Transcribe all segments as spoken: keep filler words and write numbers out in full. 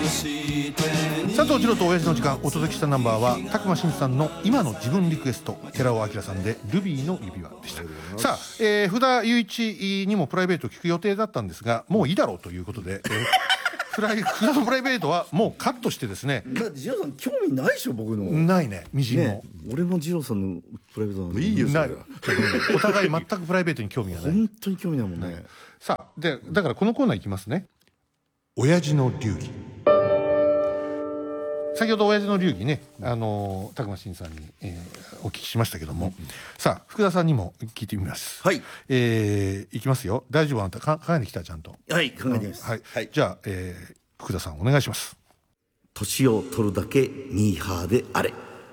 佐藤二郎と親父の時間、お届けしたナンバーは宅間伸さんの今の自分リクエスト、寺尾明さんでルビーの指輪でした。さあ、えー、福田雄一にもプライベートを聞く予定だったんですが、もういいだろうということで、えーフライ福田のプライベートはもうカットしてですね。 だって二郎さん興味ないでしょ僕の。 ないね、みじんも、ね、 俺も二郎さんのプライベートなんでいいよそれは。お互い全くプライベートに興味がない。 本当に興味ないもんね、はい、 さあでだからこのコーナーいきますね。親父の流儀。先ほど親父の流儀ね、あの宅間伸さんに、えー、お聞きしましたけども、うん、さあ福田さんにも聞いてみます。 はい、 えー、いきますよ。大丈夫？あんたか考えてきた？ちゃんと。 はい考えてみます、 はい、はい、じゃあ、えー、福田さんお願いします。 年を取るだけミーハーであれ。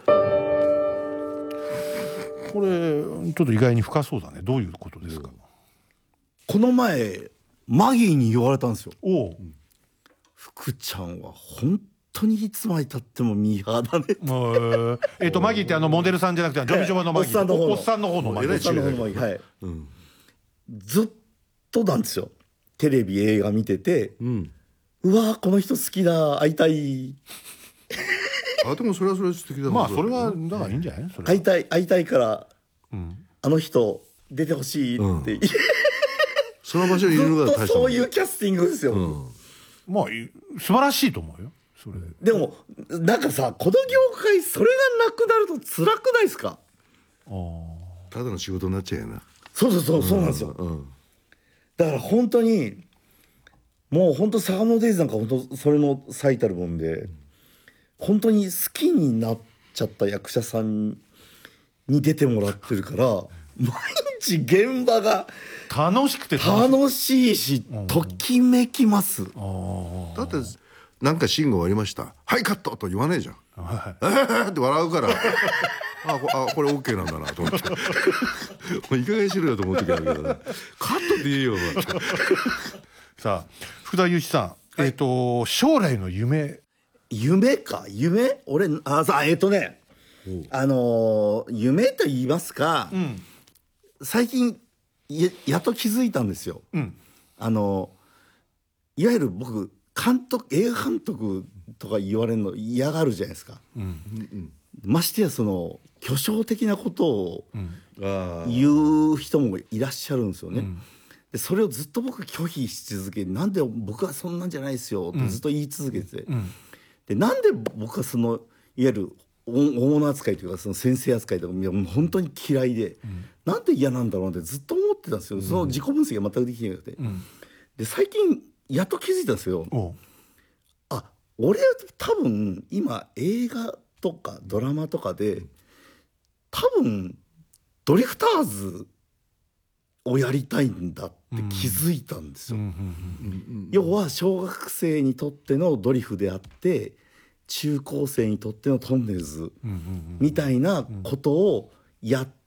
これちょっと意外に深そうだね。どういうことですか？ この前マギーに言われたんですよ。 おう、 福ちゃんは本当にいつまでたってもミーハーだねって。 えっとマギーってあのモデルさんじゃなくてジョビジョバのマギー、おっさんの方のマギー、 はい、うん、ずっとなんですよ。テレビ映画見てて、うん、うわこの人好きだ、会いたいあでもそれはそれは素敵だ。 まあそれはだからいいんじゃない？それ会いたい会いたいから、うん、あの人出てほしいって、うん、 その場所にいるのが大した。 ずっとそういうキャスティングですよ、うん、 まあ素晴らしいと思うよそれでもなんかさこの業界それがなくなると辛くないですか？ あただの仕事になっちゃうよな。 そうそうそう、そうなんですよ、うん、だから本当にもう本当坂本デイズなんか本当それの最たるもんで、本当に好きになっちゃった役者さんに出てもらってるから毎日現場が楽しくて楽しいし、ときめきます。 だってなんかシーンが終わりましたはいカットと言わないじゃん、はい、えーって笑うからあこあこれ OK なんだなと思ってもういい加減にしろよと思う時あるけどねカットでいいよさあ福田雄一さん、はい、えっ、ー、と将来の夢夢か夢俺あさえっ、ー、とねあのー、夢と言いますか、うん、最近 や, やっと気づいたんですよ、うん、あのいわゆる僕監督映画監督とか言われるの嫌がるじゃないですか、うんうん、ましてやその巨匠的なことを言う人もいらっしゃるんですよね、うん、でそれをずっと僕拒否し続け、なんで僕はそんなんじゃないですよってずっと言い続けて、うん、でなんで僕はそのいわゆる大物扱いというかその先生扱いとか本当に嫌いで、うん、なんで嫌なんだろうってずっと思ってたんですよ、うん、その自己分析が全くできなくて、うん、で最近やっと気づいたんですよ。あ、俺多分今映画とかドラマとかで多分ドリフターズをやりたいんだって気づいたんですよ。要は小学生にとってのドリフであって中高生にとってのトンネルズみたいなことをやって、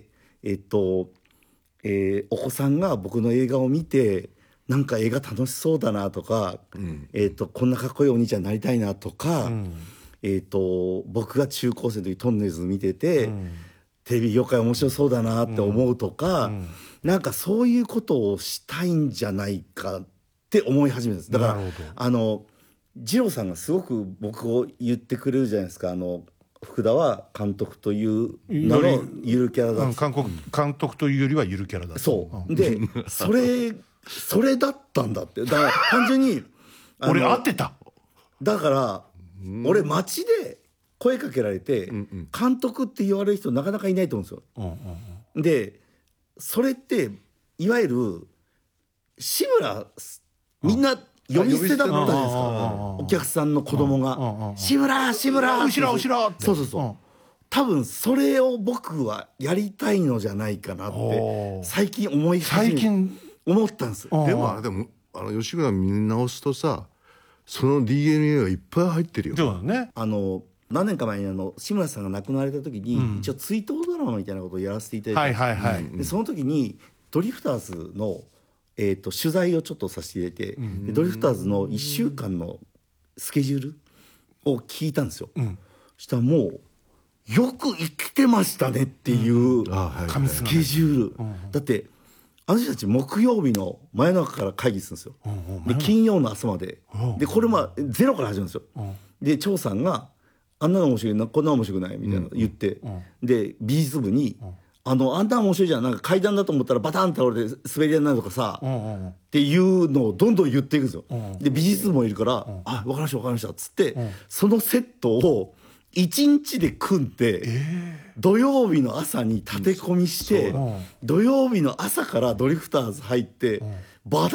えっと、えー、お子さんが僕の映画を見てなんか映画楽しそうだなとか、うん、えーと、こんなかっこいいお兄ちゃんになりたいなとか、うん、えーと、僕が中高生の時トンネルズ見てて、うん、テレビ業界面白そうだなって思うとか、うん、なんかそういうことをしたいんじゃないかって思い始めたんです。だからあの二郎さんがすごく僕を言ってくれるじゃないですか。あの福田は監督という名のゆるキャラだ、うん、 監督、監督というよりはゆるキャラだ。 そう、うん、でそれそれだったんだって。だから単純に俺合ってた。 だから俺街で声かけられて監督って言われる人なかなかいないと思うんですよ、うんうんうん、でそれっていわゆる志村みんな呼び捨てだったじゃないですか。お客さんの子供が志村志村後ろ後ろそうそうそう、うん、多分それを僕はやりたいのじゃないかなって最近思い始め最近思ったんです。 でもあれでもあの吉村見直すとさその ディーエヌエー はいっぱい入ってるよ。 そうだね。 あの何年か前にあの志村さんが亡くなられた時に、うん、一応追悼ドラマみたいなことをやらせていただいて、はいはいはい、でその時にドリフターズの、えー、と取材をちょっとさせていただいて、うん、でドリフターズのいっしゅうかんのスケジュールを聞いたんですよ、うん、そしたらもうよく生きてましたねっていう、うん、スケジュール、うん、だってあの人たち木曜日の真夜中から会議するんですよ、で金曜の朝まで、でこれもゼロから始まるんですよ、で張さんがあんなの面白いなこんなの面白くないみたいなの言って、で美術部にあのあんな面白いじゃん、なんか階段だと思ったらバタンって倒れて滑り台になるとかさ、っていうのをどんどん言っていくんですよ、で美術部もいるから「あ分かりました分かりました」っつって、そのセットをいちにちで組んで、土曜日の朝に立て込みして、土曜日の朝からドリフターズ入ってバタ